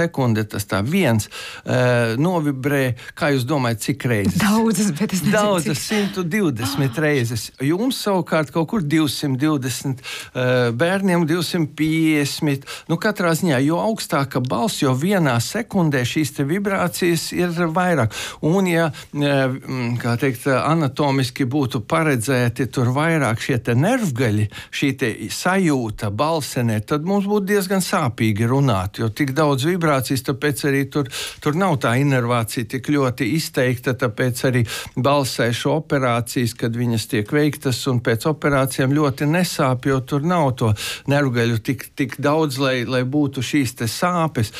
sekunde tas tā viens novibrē, kā jūs domājat, cik reizes? Daudzas, bet es nezinu, Daudzas, 120 reizes. Jums savukārt kaut kur 220, bērniem 250. Katrā ziņā, jo augstāka balss, jo vienā sekundē šīs te vibrācijas ir vairāk. Un ja, kā teikt, anatomiski būtu paredzēti tur vairāk šie te nervgaļi, šī te sajūta balsenē, tad mums būtu diezgan sāpīgi runāt, jo tik daudz vibrācijas, tāpēc arī tur nav tā inervācija tik ļoti izteikta, tāpēc arī balsēšu operācijas, kad viņas tiek veiktas un pēc operācijām ļoti nesāp, jo tur nav to nervgaļu tik daudz, lai būtu šīs te sāpes.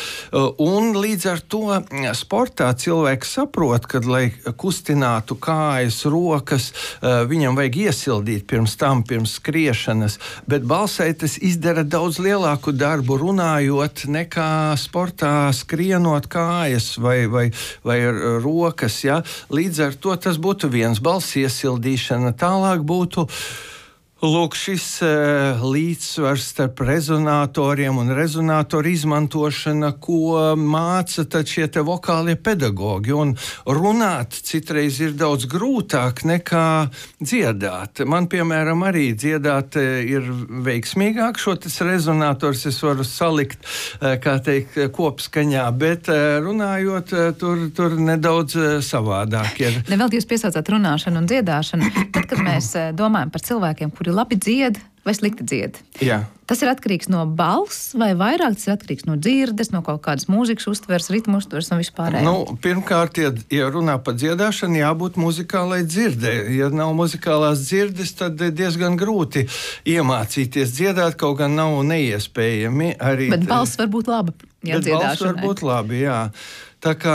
Un līdz ar to sportā cilvēks saprot, kad, lai kustinātu kājas, rokas, viņam vajag iesildīt pirms skriešanas, bet balsai tas izdara daudz lielāku darbu runājot nekā sportā skrienot kājas vai rokas. Ja? Līdz ar to tas būtu viens balss iesildīšana. Tālāk būtu lūk, šis līdzsvars starp rezonatoriem un rezonatoru izmantošana, ko māca tad šie te vokālie pedagogi. Un runāt citreiz ir daudz grūtāk nekā dziedāt. Man, piemēram, arī dziedāt ir veiksmīgāk. Šo tas rezonators es varu salikt, kā teikt, kopskaņā, bet runājot, tur nedaudz savādāk ir. Vēl jūs piesaucāt runāšanu un dziedāšanu. Tad, kad mēs domājam par cilvēkiem, kuri labi dzied vai slikti dzied. Jā. Tas ir atkarīgs no balss vai vairāk tas ir atkarīgs no dzirdes, no kaut kādas mūzikas uztveres, ritmu uztveres un vispārējo? Pirmkārt, ja runā par dziedāšanu, jābūt muzikālai dzirdē. Ja nav muzikālās dzirdes, tad diezgan grūti iemācīties dziedāt, kaut gan nav neiespējami. Bet balss var būt laba, ja dziedāšanai. Balss var būt labi, jā. Tā kā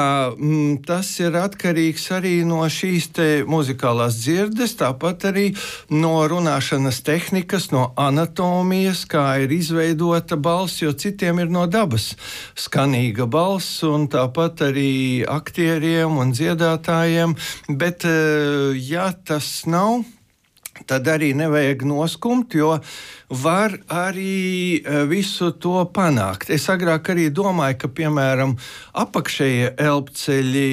tas ir atkarīgs arī no šīs te muzikālās dzirdes, tāpat arī no runāšanas tehnikas, no anatomijas, kā ir izveidota balss, jo citiem ir no dabas skanīga balss, un tāpat arī aktieriem un dziedātājiem, bet ja tas nav, tad arī nevajag noskumt, jo var arī visu to panākt. Es agrāk arī domāju, ka, piemēram, apakšējie elpceļi,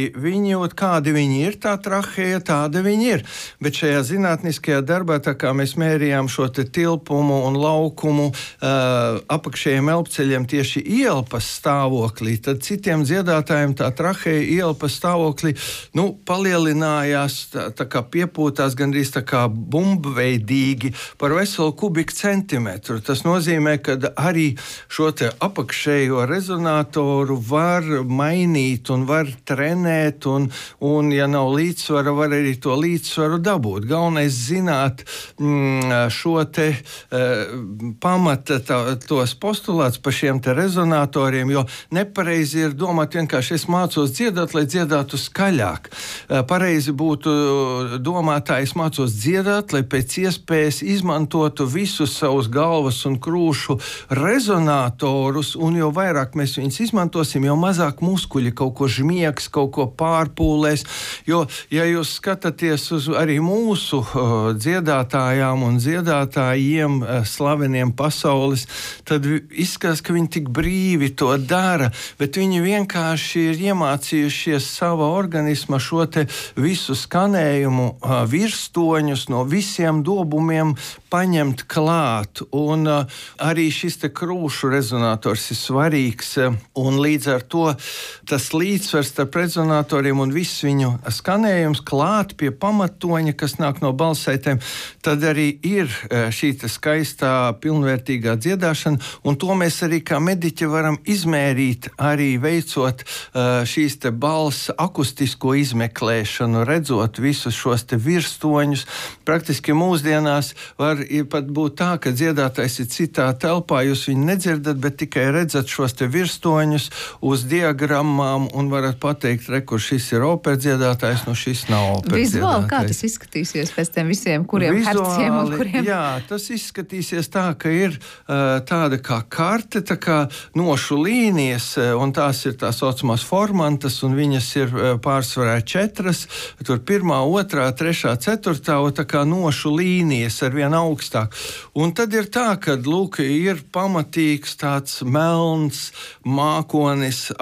kādi viņi ir, tā traheja, tāda viņi ir. Bet šajā zinātniskajā darbā, tā kā mēs mērījām šo te tilpumu un laukumu apakšējiem elpceļiem tieši ielpas stāvoklī, tad citiem dziedātājiem tā traheja ielpas stāvoklī, palielinājās, tā kā piepūtās gandrīz tā kā bumbveidīgi par veselu kubikcentimetru. Tas nozīmē, ka arī šo te apakšējo rezonatoru var mainīt un var trenēt, un ja nav līdzsvara, var arī to līdzsvaru dabūt. Galvenais zināt šo te pamata tos postulāts par šiem te rezonatoriem, jo nepareizi ir domāt vienkārši es mācos dziedāt, lai dziedātu skaļāk. Pareizi būtu domāt tā, es mācos dziedāt, lai pēc iespējas izmantotu visus savus galvas un krūšu rezonatorus, un jo vairāk mēs viņus izmantosim, jo mazāk muskuļi kaut ko žmiegs, kaut ko pārpūlēs, jo, ja jūs skatāties uz arī mūsu dziedātājām un dziedātājiem slaveniem pasaules, tad izskatās, ka viņi tik brīvi to dara, bet viņi vienkārši ir iemācījušies sava organisma šo te visu skanējumu virstoņus no visiem dobumiem paņemt klāt. Un arī šis te krūšu rezonators ir svarīgs, un līdz ar to tas līdzsvars starp rezonatoriem un viss viņu skanējums klāt pie pamatoņa, kas nāk no balssaitēm, tad arī ir šī te skaistā, pilnvērtīgā dziedāšana, un to mēs arī kā mediķi varam izmērīt, arī veicot šīs te balss akustisko izmeklēšanu, redzot visus šos te virstoņus. Praktiski mūsdienās var pat būt tā, ka dziedātājs ir citā telpā, jūs viņu nedzirdat, bet tikai redzat šos te virstoņus uz diagrammām un varat pateikt, kur šis ir operdziedātājs, šis nav operdziedātājs. Vizuāli, kā tas izskatīsies pēc tiem visiem, kuriem herciem un kuriem? Jā, tas izskatīsies tā, ka ir tāda kā karte, tā kā nošu līnijas, un tās ir tā saucamās formantas, un viņas ir pārsvarā 4, tur 1, 2, 3, 4, tā kā nošu līnijas ar vien augstāk. Un tad ir tā, ka, lūk, ir pamatīgs tāds melns mākonis